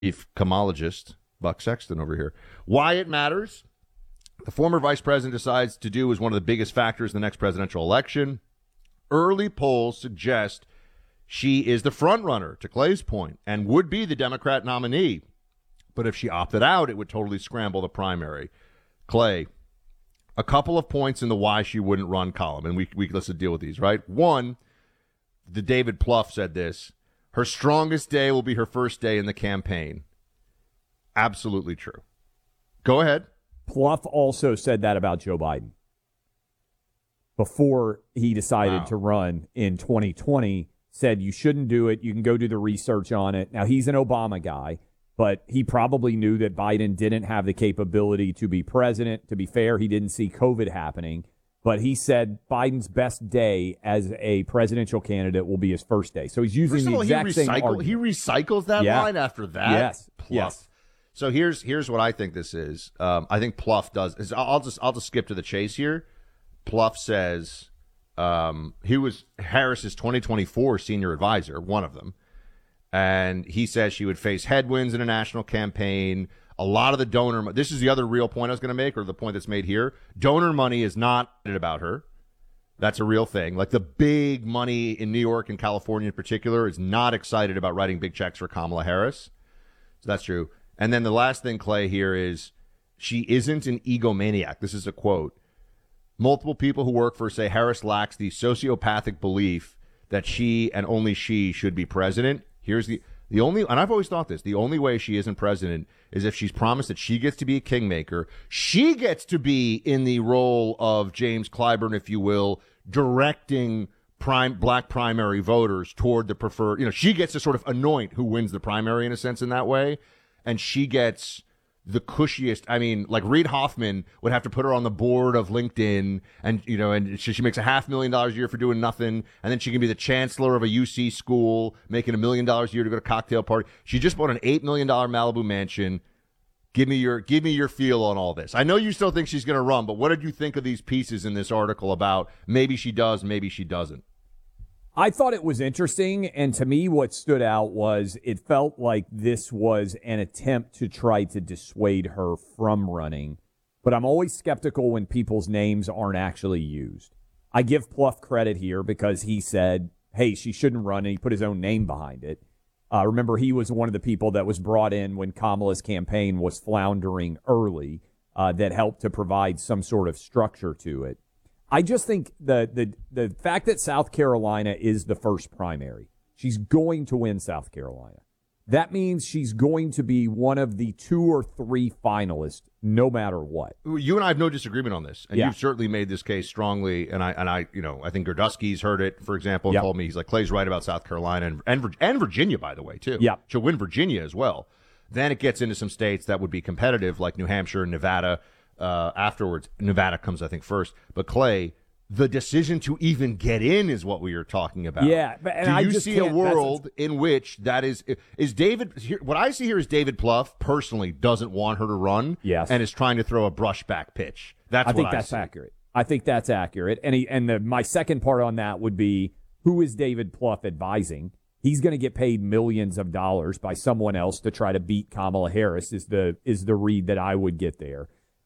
Kamalogist, Buck Sexton over here. Why it matters. The former vice president decides to do is one of the biggest factors in the next presidential election. Early polls suggest she is the front runner, to Clay's point, and would be the Democrat nominee. But if she opted out, it would totally scramble the primary. Clay, a couple of points in the why she wouldn't run column, and let's deal with these, right? One, the David Plouffe said this. Her strongest day will be her first day in the campaign. Absolutely true. Go ahead. Plouffe also said that about Joe Biden. Before he decided to run in 2020, said you shouldn't do it. You can go do the research on it. Now, he's an Obama guy, but he probably knew that Biden didn't have the capability to be president. To be fair, he didn't see COVID happening. But he said Biden's best day as a presidential candidate will be his first day. So he's using the exact same argument. He recycles that line after that? Yes. Plouffe. Yes. So here's what I think this is. I think Plouffe does. I'll just skip to the chase here. Plouffe says he was Harris's 2024 senior advisor, one of them, and he says she would face headwinds in a national campaign. A lot of the donor. This is the other real point I was going to make, or the point that's made here. Donor money is not about her. That's a real thing. Like the big money in New York and California in particular is not excited about writing big checks for Kamala Harris. So that's true. And then the last thing, Clay, here is she isn't an egomaniac. This is a quote. Multiple people who work for say Harris lacks the sociopathic belief that she and only she should be president. Here's the only, and I've always thought this, the only way she isn't president is if she's promised that she gets to be a kingmaker. She gets to be in the role of James Clyburn, if you will, directing black primary voters toward the preferred, she gets to sort of anoint who wins the primary in a sense in that way. And she gets the cushiest. I mean, like Reid Hoffman would have to put her on the board of LinkedIn, and and she makes $500,000 a year for doing nothing, and then she can be the chancellor of a UC school, making $1 million a year to go to a cocktail party. She just bought an $8 million Malibu mansion. Give me your feel on all this. I know you still think she's going to run, but what did you think of these pieces in this article about maybe she does, maybe she doesn't? I thought it was interesting, and to me what stood out was it felt like this was an attempt to try to dissuade her from running, but I'm always skeptical when people's names aren't actually used. I give Plouffe credit here because he said, hey, she shouldn't run, and he put his own name behind it. Remember, he was one of the people that was brought in when Kamala's campaign was floundering early that helped to provide some sort of structure to it. I just think the fact that South Carolina is the first primary, she's going to win South Carolina. That means she's going to be one of the 2 or 3 finalists, no matter what. You and I have no disagreement on this, and you've certainly made this case strongly. And I think Gerdusky's heard it, for example, and told me he's like Clay's right about South Carolina and Virginia, by the way, too. Yeah, she'll win Virginia as well. Then it gets into some states that would be competitive, like New Hampshire and Nevada. Afterwards, Nevada comes, I think, first. But Clay, the decision to even get in is what we are talking about. Yeah, do you see a world in which that is David? What I see here is David Plouffe personally doesn't want her to run. Yes, and is trying to throw a brushback pitch. I think that's accurate. I think that's accurate. And my second part on that would be, who is David Plouffe advising? He's going to get paid millions of dollars by someone else to try to beat Kamala Harris. Is the read that I would get there.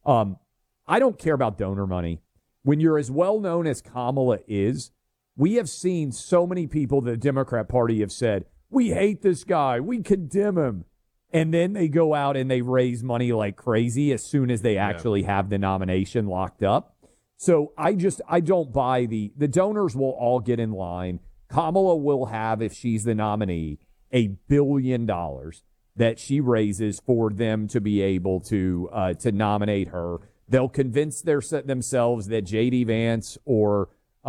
I don't care about donor money. When you're as well known as Kamala is, we have seen so many people, the Democrat Party have said, we hate this guy, we condemn him. And then they go out and they raise money like crazy as soon as they actually have the nomination locked up. So I don't buy the donors will all get in line. Kamala will have, if she's the nominee, $1 billion that she raises for them to be able to nominate her. They'll convince themselves that J.D. Vance or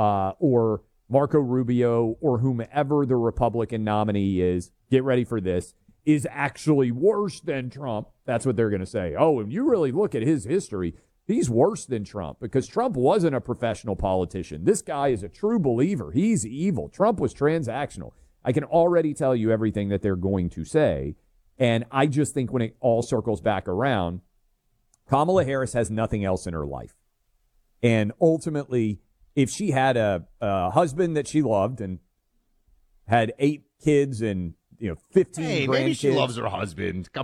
Marco Rubio or whomever the Republican nominee is, get ready for this, is actually worse than Trump. That's what they're going to say. Oh, and you really look at his history, he's worse than Trump because Trump wasn't a professional politician. This guy is a true believer. He's evil. Trump was transactional. I can already tell you everything that they're going to say. And I just think when it all circles back around, Kamala Harris has nothing else in her life. And ultimately, if she had a husband that she loved and had 8 kids and 15 Hey, grandkids. maybe she loves her husband. Come